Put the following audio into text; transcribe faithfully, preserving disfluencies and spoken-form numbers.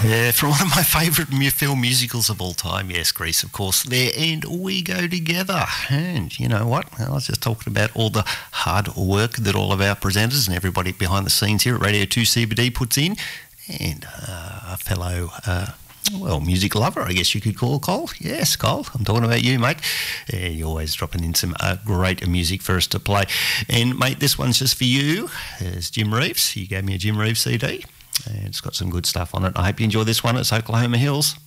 Yeah, from one of my favourite mu- film musicals of all time. Yes, Grease, of course, there. And We Go Together. And you know what? I was just talking about all the hard work that all of our presenters and everybody behind the scenes here at Radio two C B D puts in. And uh, a fellow... Uh, well, music lover, I guess you could call Cole. Yes, Cole, I'm talking about you, mate. Yeah, you're always dropping in some uh, great music for us to play. And, mate, this one's just for you. It's Jim Reeves. You gave me a Jim Reeves C D, and it's got some good stuff on it. I hope you enjoy this one. It's Oklahoma Hills.